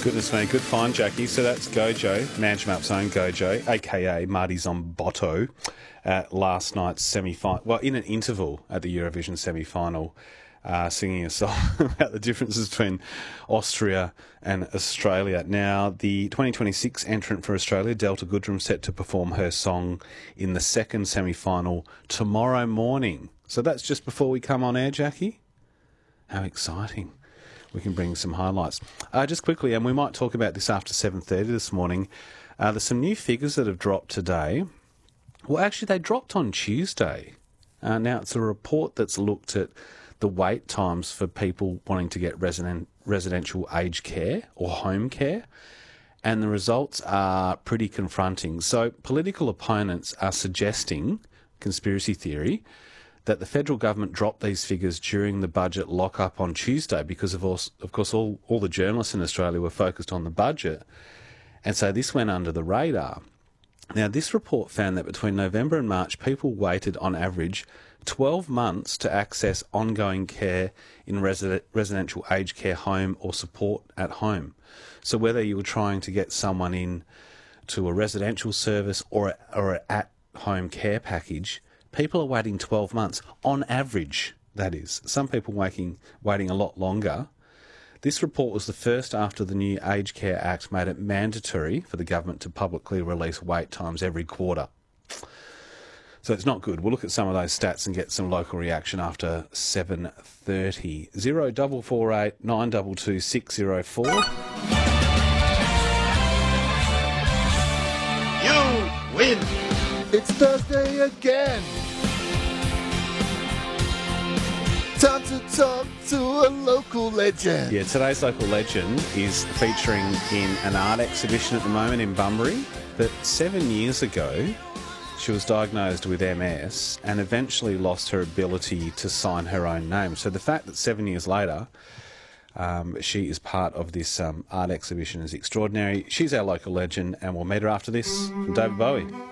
Goodness me, good find, Jackie. So that's Gojo, Manjimup's own Gojo, a.k.a. Marty Zombotto, at last night's semi-final. Well, in an interval at the Eurovision semi-final, singing a song about the differences between Austria and Australia. Now, the 2026 entrant for Australia, Delta Goodrem, set to perform her song in the second semi-final tomorrow morning. So that's just before we come on air, Jackie. How exciting. We can bring some highlights. Just quickly, and we might talk about this after 7:30 this morning, there's some new figures that have dropped today. Well, actually, they dropped on Tuesday. Now, it's a report that's looked at the wait times for people wanting to get residential aged care or home care, and the results are pretty confronting. So political opponents are suggesting, conspiracy theory, that the federal government dropped these figures during the budget lock-up on Tuesday because, of course, all the journalists in Australia were focused on the budget, and so this went under the radar. Now, this report found that between November and March, people waited on average 12 months to access ongoing care in residential aged care home or support at home. So whether you were trying to get someone in to a residential service or an at-home care package, people are waiting 12 months, on average, that is. Some people waiting a lot longer. This report was the first after the new Aged Care Act made it mandatory for the government to publicly release wait times every quarter. So it's not good. We'll look at some of those stats and get some local reaction after 7:30. 0448 922 604. You win! It's Thursday again. Time to talk to a local legend. Yeah, today's local legend is featuring in an art exhibition at the moment in Bunbury. But 7 years ago, she was diagnosed with MS and eventually lost her ability to sign her own name. So the fact that 7 years later, she is part of this art exhibition is extraordinary. She's our local legend, and we'll meet her after this from David Bowie.